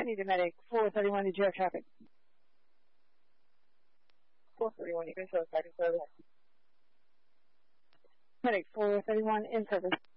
I need a medic. 431, did you have traffic? 431, you can show us back in service. Medic 431 in service.